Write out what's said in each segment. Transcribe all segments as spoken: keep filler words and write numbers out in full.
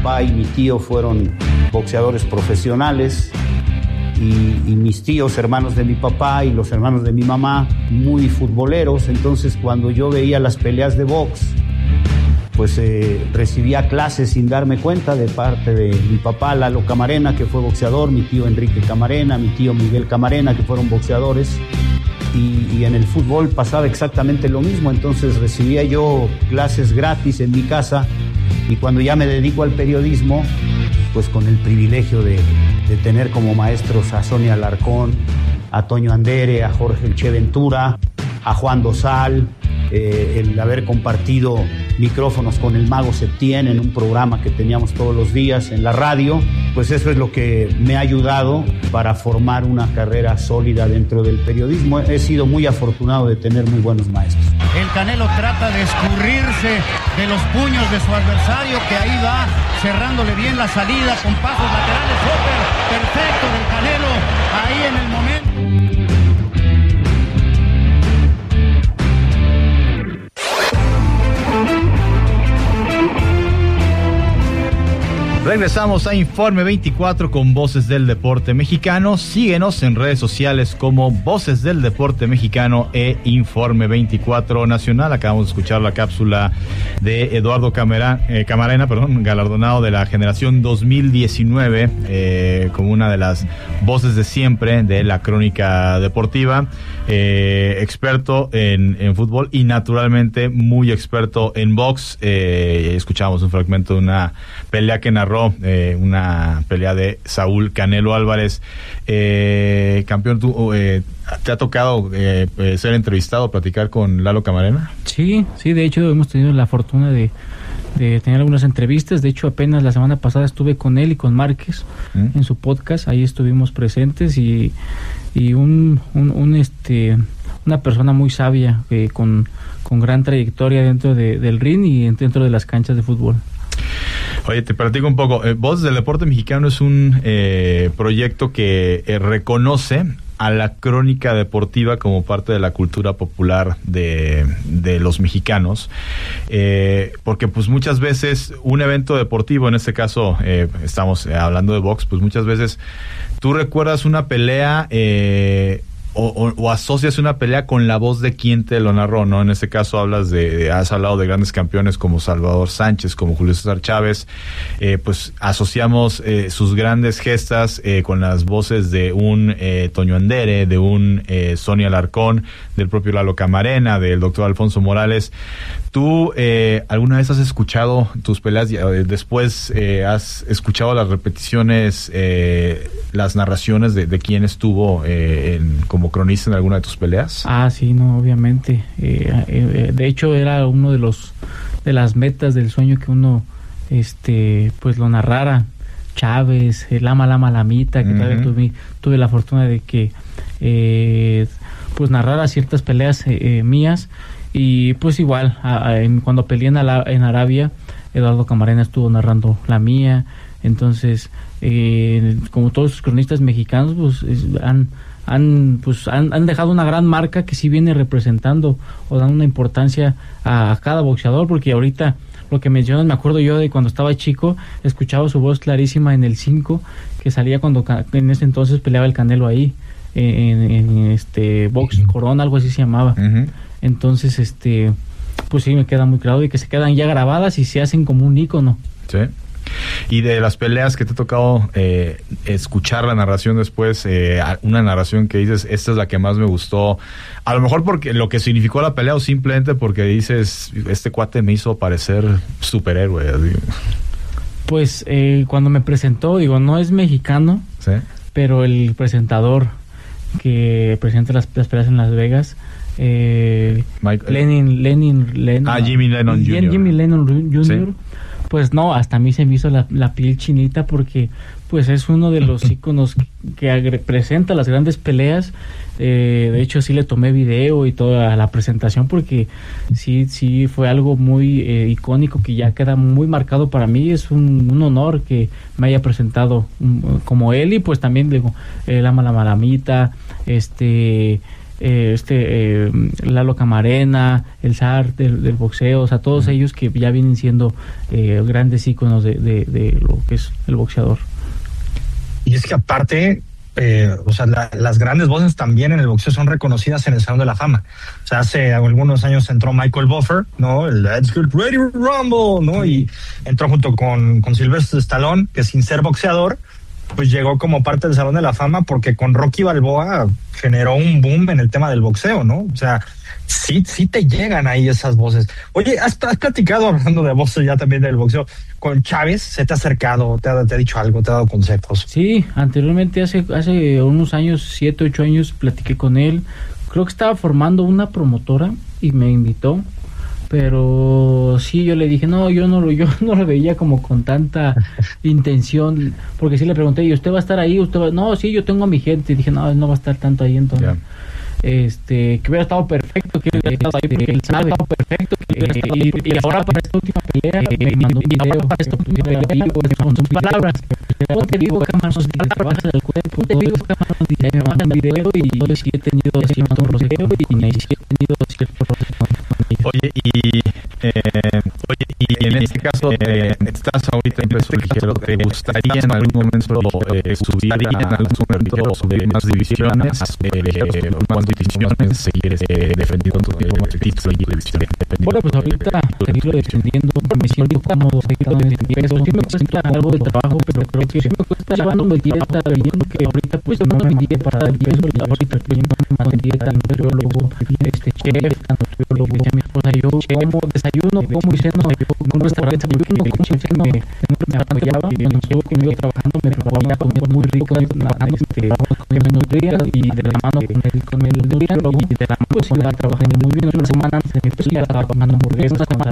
papá y mi tío fueron boxeadores profesionales y, y mis tíos, hermanos de mi papá, y los hermanos de mi mamá, muy futboleros. Entonces, cuando yo veía las peleas de box, pues eh, recibía clases sin darme cuenta de parte de mi papá Lalo Camarena, que fue boxeador, mi tío Enrique Camarena, mi tío Miguel Camarena, que fueron boxeadores, y, y en el fútbol pasaba exactamente lo mismo. Entonces recibía yo clases gratis en mi casa, y cuando ya me dedico al periodismo, pues con el privilegio de, de tener como maestros a Sonia Alarcón, a Toño Andere, a Jorge El Che Ventura, a Juan Dosal, eh, el haber compartido micrófonos con el Mago Septién en un programa que teníamos todos los días en la radio, pues eso es lo que me ha ayudado para formar una carrera sólida dentro del periodismo. He sido muy afortunado de tener muy buenos maestros. El Canelo trata de escurrirse de los puños de su adversario, que ahí va cerrándole bien la salida con pasos laterales súper perfecto del Canelo ahí en el momento. Regresamos a Informe veinticuatro con Voces del Deporte Mexicano. Síguenos en redes sociales como Voces del Deporte Mexicano e Informe veinticuatro Nacional. Acabamos de escuchar la cápsula de Eduardo Camara, eh, Camarena, perdón, galardonado de la generación dos mil diecinueve, eh, como una de las voces de siempre de la crónica deportiva. Eh, experto en, en fútbol y naturalmente muy experto en box. Eh, escuchamos un fragmento de una pelea que narró, eh, una pelea de Saúl Canelo Álvarez. Eh, campeón, ¿tú, eh, ¿te ha tocado eh, ser entrevistado, platicar con Lalo Camarena? Sí, sí, de hecho hemos tenido la fortuna de, de tener algunas entrevistas. De hecho, apenas la semana pasada estuve con él y con Márquez ¿Mm? en su podcast. Ahí estuvimos presentes y, y un, un, un este una persona muy sabia, eh, con, con gran trayectoria dentro de, del ring y dentro de las canchas de fútbol. Oye, te platico un poco. Eh, Voz del Deporte Mexicano es un eh, proyecto que eh, reconoce a la crónica deportiva como parte de la cultura popular de, de los mexicanos, eh, porque pues muchas veces un evento deportivo, en este caso eh, estamos hablando de box, pues muchas veces tú recuerdas una pelea eh, O, o, o asocias una pelea con la voz de quien te lo narró, ¿no? En este caso hablas de, has hablado de grandes campeones como Salvador Sánchez, como Julio César Chávez, eh, pues asociamos eh, sus grandes gestas eh, con las voces de un eh, Toño Andere, de un eh, Sonia Alarcón, del propio Lalo Camarena, del doctor Alfonso Morales. ¿Tú eh, alguna vez has escuchado tus peleas, eh, después eh, has escuchado las repeticiones, eh, las narraciones de, de quién estuvo eh, en, como cronista en alguna de tus peleas? Ah, sí, no, obviamente. Eh, eh, de hecho, era uno de los de las metas del sueño que uno, este, pues lo narrara. Chávez, el Lama Lama Lamita, que uh-huh. también tuve, tuve la fortuna de que, eh, pues narrara ciertas peleas eh, eh, mías. Y pues igual, a, a, en, cuando peleé en, Ala, en Arabia, Eduardo Camarena estuvo narrando la mía. Entonces, eh, como todos los cronistas mexicanos, pues es, han, han, pues, han, han dejado una gran marca que sí viene representando o dando una importancia a, a cada boxeador, porque ahorita lo que mencionas, me acuerdo yo de cuando estaba chico, escuchaba su voz clarísima en el cinco, que salía cuando en ese entonces peleaba el Canelo ahí, en, en este Box Corona, algo así se llamaba. Uh-huh. Entonces, este, pues sí me queda muy claro, y que se quedan ya grabadas y se hacen como un ícono. Sí. Y de las peleas que te ha tocado eh, escuchar la narración después, eh, una narración que dices, esta es la que más me gustó, a lo mejor porque lo que significó la pelea o simplemente porque dices, este cuate me hizo parecer superhéroe. Así. Pues eh, cuando me presentó, digo, no es mexicano, ¿sí? Pero el presentador que presenta las, las peleas en Las Vegas, eh, Mike, Lenin, Lenin, Lenin, ah, Jimmy Lennon junior Jimmy Lennon junior ¿Sí? Pues no, hasta a mí se me hizo la, la piel chinita, porque pues es uno de los íconos que, que presenta las grandes peleas. Eh, de hecho sí le tomé video y toda la presentación, porque sí sí fue algo muy eh, icónico que ya queda muy marcado para mí. Es un, un honor que me haya presentado um, como él, y pues también digo, el Ama la Malamita, este eh, este eh, Lalo Camarena, el zar del, del boxeo, o sea, todos ellos que ya vienen siendo eh, grandes íconos de, de, de lo que es el boxeador. Y es que aparte, eh, o sea, la, las grandes voces también en el boxeo son reconocidas en el Salón de la Fama. O sea, hace algunos años entró Michael Buffer, ¿no? El Let's Get Ready to Rumble, ¿no? Y entró junto con, con Sylvester Stallone, que sin ser boxeador, pues llegó como parte del Salón de la Fama porque con Rocky Balboa generó un boom en el tema del boxeo, ¿no? O sea, sí, sí te llegan ahí esas voces. Oye, ¿has, has platicado, hablando de voces ya también del boxeo, con Chávez? ¿Se te ha acercado, te ha, te ha dicho algo, te ha dado consejos? Sí, anteriormente, hace, hace unos años, siete, ocho años, platiqué con él. Creo que estaba formando una promotora y me invitó. Pero sí, yo le dije, no, yo no lo yo no lo veía como con tanta intención, porque sí le pregunté, ¿y usted va a estar ahí? Usted va? No, sí, yo tengo a mi gente. Y dije, no, no va a estar tanto ahí, entonces. Yeah. Este, que hubiera estado perfecto, que hubiera estado ahí, porque él sabe, estado perfecto, que eh, estado y, y ahora para esta última pelea, eh, me mandó un video para esta última pelea, con sus palabras, ponte vivo, cámara, nos dice, te vas al cuerpo, ponte vivo, cámara, nos dice, me mandan video, y yo sí he tenido cierto roseo, y me he tenido cierto roseo. Oye, y eh, oye, y en este caso, eh, estás ahorita en peso ligero, ¿te gustaría en algún momento eh, subir en algún momento subir más divisiones? Eh, ¿Cuántas divisiones seguir eh, defendiendo tu título y división? Bueno, pues ahorita seguirlo defendiendo, me siento cómodo, seguirlo defendiendo. Sí me cuesta algo de trabajo, pero creo que sí me cuesta llevando dieta, viendo que ahorita pues no me vendía para el peso, y ahorita viendo más dieta, nutriólogo, este chef, nutriólogo, mi esposa, yo como desayuno, como y ceno, en un restaurante muy bueno, como y ceno, me apoyaba, y cuando estuvo conmigo trabajando, me preparaba comida muy rica, que me nutría, y de la mano con el, con el nutriólogo, y de la mano pues iba trabajando muy bien. Una semana antes de mi peso ya estaba comiendo hamburguesas, con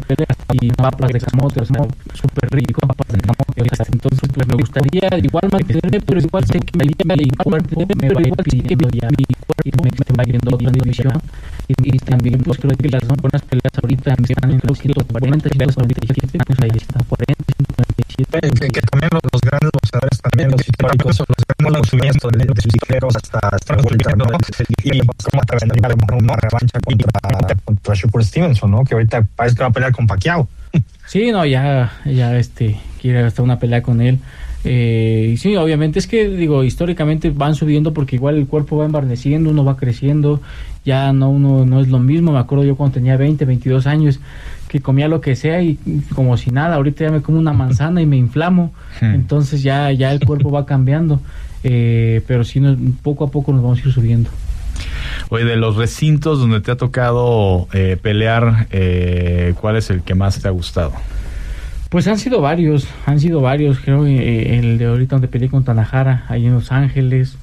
y papas de camote, o sea, súper rico, papas de camote. Entonces pues me gustaría igual mantenerme, pero igual sé que me cuerpo me va a ir pidiendo ya mi cuerpo, me va yendo a otra división. Y, y también pues creo que las buenas peleas ahorita están en los ciento cuarenta, ciento cuarenta y siete, pues ahí está, cuarenta, ciento cuarenta y siete. Que, que también los, los grandes boxeadores también, los históricos, los grandes subiendo de sus ligeros hasta hasta los bolígrafos, ¿no? Y como te vendría a lo mejor una revancha contra, contra Shakur Stevenson, ¿no? Que ahorita parece que va a pelear con Pacquiao. Sí, no, ya, ya este, quiere hasta una pelea con él. Eh, y sí, obviamente es que, digo, históricamente van subiendo porque igual el cuerpo va embarneciendo, uno va creciendo, ya no uno no es lo mismo. Me acuerdo yo cuando tenía veinte, veintidós años, que comía lo que sea y como si nada, ahorita ya me como una manzana y me inflamo, hmm. entonces ya, ya el cuerpo va cambiando, eh, pero sí, no, poco a poco nos vamos a ir subiendo. Oye, de los recintos donde te ha tocado eh, pelear, eh, ¿cuál es el que más te ha gustado? Pues han sido varios, han sido varios, creo que eh, el de ahorita donde peleé con Tanajara, ahí en Los Ángeles,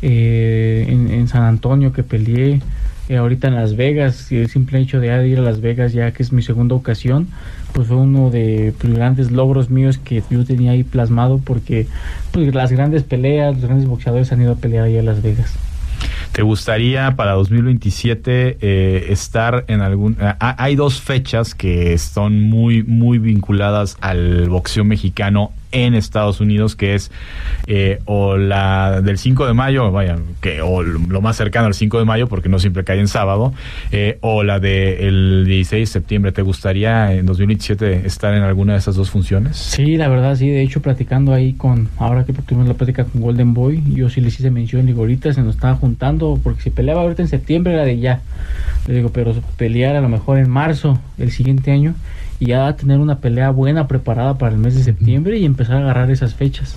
eh, en, en San Antonio que peleé, eh, ahorita en Las Vegas, y el simple hecho de ir a Las Vegas ya que es mi segunda ocasión, pues fue uno de los grandes logros míos que yo tenía ahí plasmado, porque pues las grandes peleas, los grandes boxeadores han ido a pelear ahí a Las Vegas. ¿Te gustaría para dos mil veintisiete eh, estar en algún... Eh, hay dos fechas que son muy, muy vinculadas al boxeo mexicano en Estados Unidos, que es eh, o la del cinco de mayo, vaya, que o lo más cercano al cinco de mayo, porque no siempre cae en sábado, eh, o la del dieciséis de septiembre. ¿Te gustaría en dos mil veintisiete estar en alguna de esas dos funciones? Sí, la verdad, sí. De hecho, platicando ahí con, ahora que tuvimos la plática con Golden Boy, yo sí les hice mención, digo, ahorita se nos estaba juntando, porque si peleaba ahorita en septiembre era de ya. Le digo, pero pelear a lo mejor en marzo del siguiente año, y ya va a tener una pelea buena preparada para el mes de septiembre y empezar a agarrar esas fechas.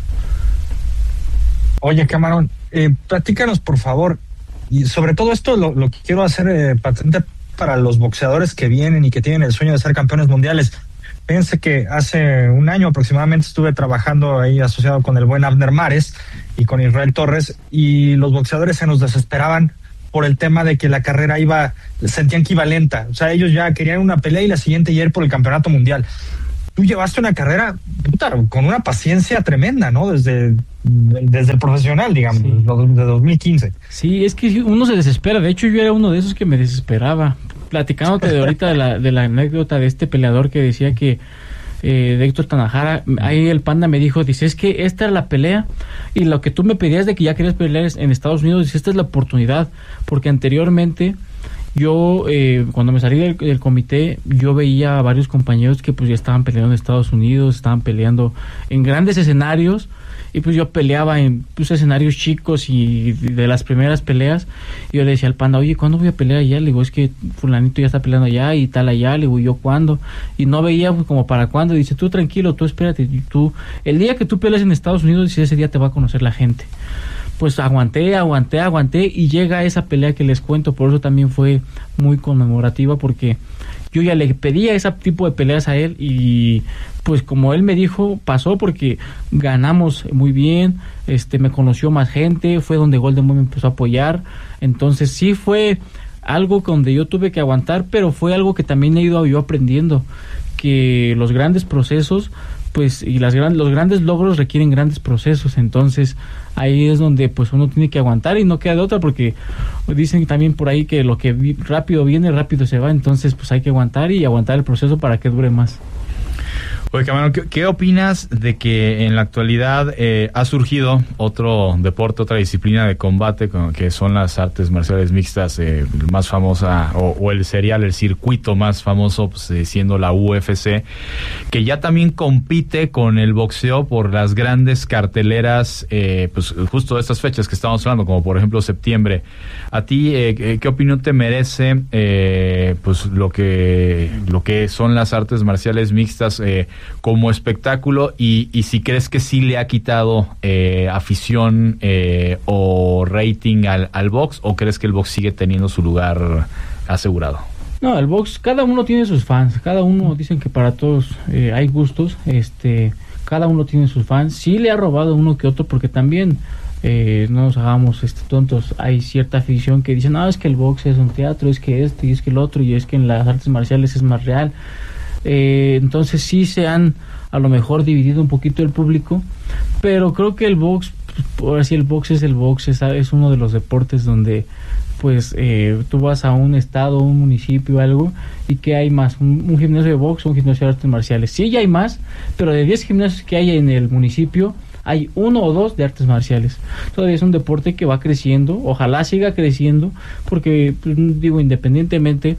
Oye, Camarón, eh, platícanos por favor, y sobre todo esto lo, lo que quiero hacer eh, patente para los boxeadores que vienen y que tienen el sueño de ser campeones mundiales. Fíjense que hace un año aproximadamente estuve trabajando ahí asociado con el buen Abner Mares y con Israel Torres, y los boxeadores se nos desesperaban por el tema de que la carrera iba, sentían que iba lenta. O sea, ellos ya querían una pelea y la siguiente ya ir por el campeonato mundial. Tú llevaste una carrera, puta, con una paciencia tremenda, ¿no? Desde, desde el profesional, digamos, sí. De dos mil quince. Sí, es que uno se desespera. De hecho, yo era uno de esos que me desesperaba. Platicándote de ahorita de la, de la anécdota de este peleador que decía que eh, de Héctor Tanajara, ahí el Panda me dijo, dice, es que esta era la pelea y lo que tú me pedías de que ya querías pelear en Estados Unidos, dice, esta es la oportunidad, porque anteriormente yo, eh, cuando me salí del, del comité, yo veía a varios compañeros que pues ya estaban peleando en Estados Unidos, estaban peleando en grandes escenarios, y pues yo peleaba en pues, escenarios chicos y de las primeras peleas, y yo le decía al Panda, oye, ¿cuándo voy a pelear allá? Le digo, es que fulanito ya está peleando allá y tal allá, le digo, ¿yo cuándo? Y no veía pues, como para cuándo, dice, tú tranquilo, tú espérate, y tú, el día que tú peleas en Estados Unidos, dice, ese día te va a conocer la gente. Pues aguanté, aguanté, aguanté, y llega esa pelea que les cuento, por eso también fue muy conmemorativa, porque yo ya le pedía ese tipo de peleas a él, y pues como él me dijo, pasó porque ganamos muy bien, este me conoció más gente, fue donde Golden Boy me empezó a apoyar, entonces sí fue algo donde yo tuve que aguantar, pero fue algo que también he ido yo aprendiendo, que los grandes procesos pues y las gran, los grandes logros requieren grandes procesos, entonces ahí es donde pues uno tiene que aguantar y no queda de otra, porque dicen también por ahí que lo que vi, rápido viene, rápido se va, entonces pues hay que aguantar y aguantar el proceso para que dure más. Oye, Camarón, ¿qué, ¿qué opinas de que en la actualidad eh, ha surgido otro deporte, otra disciplina de combate, que son las artes marciales mixtas, eh, más famosa, o, o el serial, el circuito más famoso, pues, eh, siendo la U F C, que ya también compite con el boxeo por las grandes carteleras, eh, pues justo de estas fechas que estamos hablando, como por ejemplo septiembre? ¿A ti eh, qué opinión te merece eh, pues lo que, lo que son las artes marciales mixtas eh, como espectáculo, y, y si crees que sí le ha quitado eh, afición eh, o rating al, al box, o crees que el box sigue teniendo su lugar asegurado? No, el box, cada uno tiene sus fans, cada uno, dicen que para todos eh, hay gustos, este, cada uno tiene sus fans, sí le ha robado uno que otro, porque también eh, no nos hagamos este, tontos, hay cierta afición que dice, no, es que el box es un teatro, es que este y es que el otro, y es que en las artes marciales es más real. Eh, entonces sí se han a lo mejor dividido un poquito el público, pero creo que el box, ahora sí el box es el box, es, es uno de los deportes donde pues eh, tú vas a un estado, un municipio, algo, y que hay más, un, un gimnasio de box, un gimnasio de artes marciales, sí ya hay más, pero de diez gimnasios que hay en el municipio, hay uno o dos de artes marciales. Todavía es un deporte que va creciendo, ojalá siga creciendo, porque pues, digo, independientemente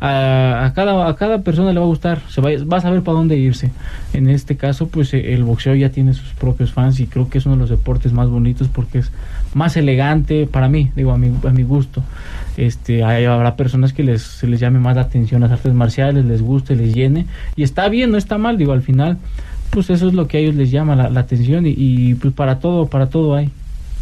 a, a cada a cada persona le va a gustar, se va, va a saber para dónde irse. En este caso pues el boxeo ya tiene sus propios fans, y creo que es uno de los deportes más bonitos porque es más elegante para mí, digo, a mi, a mi gusto. Este, hay, habrá personas que les, se les llame más la atención las artes marciales, les guste, les llene, y está bien, no está mal, digo, al final pues eso es lo que a ellos les llama la, la atención, y, y pues para todo, para todo hay.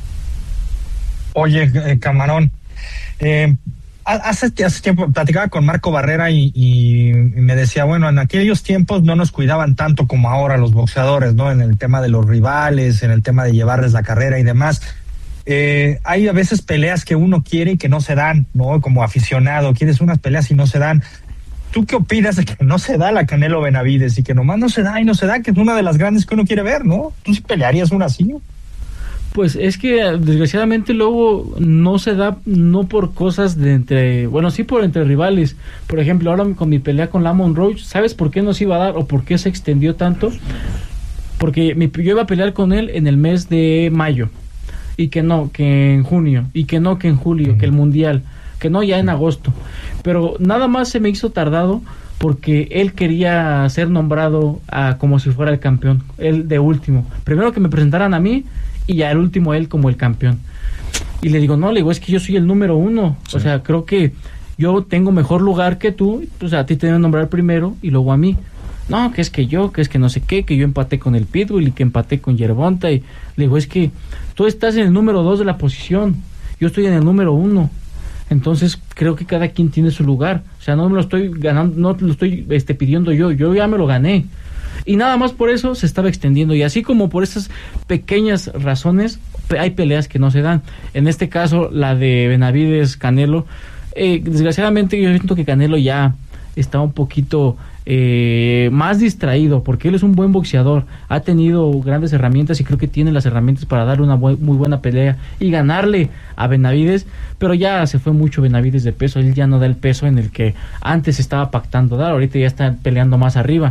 Oye, eh, Camarón, eh, hace, hace tiempo platicaba con Marco Barrera y, y, y me decía, bueno, en aquellos tiempos no nos cuidaban tanto como ahora los boxeadores, ¿no? En el tema de los rivales, en el tema de llevarles la carrera y demás. Eh, hay a veces peleas que uno quiere y que no se dan, ¿no? Como aficionado, quieres unas peleas y no se dan. ¿Tú qué opinas de que no se da la Canelo Benavides y que nomás no se da y no se da, que es una de las grandes que uno quiere ver, ¿no? ¿Tú sí pelearías una así? Pues es que desgraciadamente luego no se da, no por cosas de entre, bueno, sí por entre rivales. Por ejemplo, ahora con mi pelea con Lamont Roach, ¿sabes por qué no se iba a dar o por qué se extendió tanto? Porque mi, yo iba a pelear con él en el mes de mayo, y que no, que en junio, y que no, que en julio, uh-huh. que el mundial, que no, ya en agosto. Pero nada más se me hizo tardado porque él quería ser nombrado a, como si fuera el campeón, él de último. Primero que me presentaran a mí y ya el último él como el campeón. Y le digo, no, le digo, es que yo soy el número uno. Sí. O sea, creo que yo tengo mejor lugar que tú, o sea, a ti te deben nombrar primero y luego a mí. No, que es que yo, que es que no sé qué, que yo empaté con el Pitbull y que empaté con Yerbonta. Y le digo, es que tú estás en el número dos de la posición, yo estoy en el número uno. Entonces creo que cada quien tiene su lugar, o sea, no me lo estoy ganando, no lo estoy este, pidiendo yo, yo ya me lo gané, y nada más por eso se estaba extendiendo, y así como por esas pequeñas razones hay peleas que no se dan. En este caso la de Benavides Canelo, eh, desgraciadamente yo siento que Canelo ya está un poquito eh, más distraído, porque él es un buen boxeador, ha tenido grandes herramientas y creo que tiene las herramientas para darle una bu- muy buena pelea y ganarle a Benavides, pero ya se fue mucho Benavides de peso, él ya no da el peso en el que antes estaba pactando dar, ahorita ya está peleando más arriba.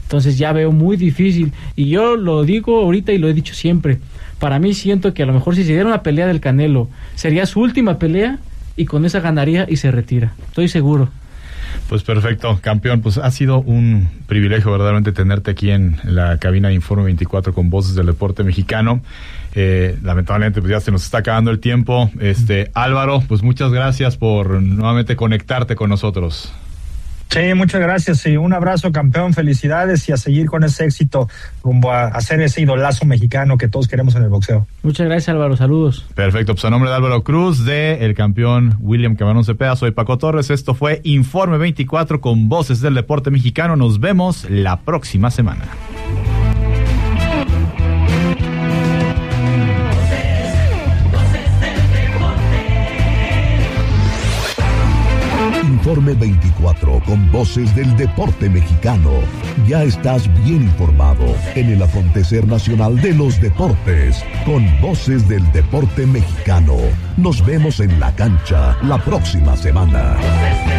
Entonces ya veo muy difícil, y yo lo digo ahorita y lo he dicho siempre, para mí siento que a lo mejor si se diera una pelea del Canelo, sería su última pelea y con esa ganaría y se retira, estoy seguro. Pues perfecto, campeón, pues ha sido un privilegio verdaderamente tenerte aquí en la cabina de Informe veinticuatro con Voces del Deporte Mexicano. Eh, lamentablemente pues ya se nos está acabando el tiempo. Este Álvaro, pues muchas gracias por nuevamente conectarte con nosotros. Sí, muchas gracias y un abrazo, campeón, felicidades y a seguir con ese éxito rumbo a hacer ese idolazo mexicano que todos queremos en el boxeo. Muchas gracias, Álvaro, saludos. Perfecto, pues a nombre de Álvaro Cruz, de el campeón William Camarón Cepeda, soy Paco Torres, esto fue Informe veinticuatro con Voces del Deporte Mexicano, nos vemos la próxima semana. Informe veinticuatro con Voces del Deporte Mexicano. Ya estás bien informado en el acontecer nacional de los deportes con Voces del Deporte Mexicano. Nos vemos en la cancha la próxima semana.